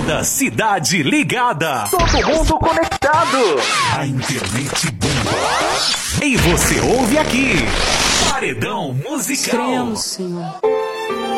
Toda cidade ligada. Todo mundo conectado. A internet bomba. E você ouve aqui. Paredão Musical. Cremos, Senhor.